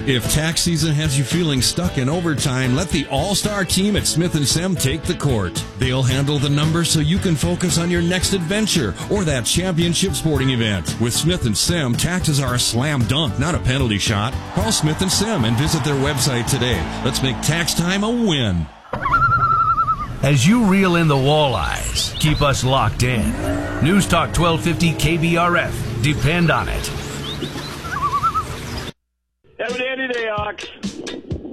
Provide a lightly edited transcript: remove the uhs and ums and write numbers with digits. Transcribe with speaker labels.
Speaker 1: If tax season has you feeling stuck in overtime, let the all-star team at Smith & Sem take the court. They'll handle the numbers so you can focus on your next adventure or that championship sporting event. With Smith & Sem, taxes are a slam dunk, not a penalty shot. Call Smith & Sem and visit their website today. Let's make tax time a win.
Speaker 2: As you reel in the walleyes, keep us locked in. News Talk 1250 KBRF. Depend on it.
Speaker 3: Have a dandy day, Hawks.